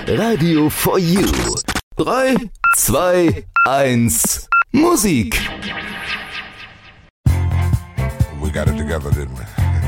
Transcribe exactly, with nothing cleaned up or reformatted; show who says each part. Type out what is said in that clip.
Speaker 1: Radio for You. Drei, zwei, eins, Musik.
Speaker 2: We got it together, didn't we?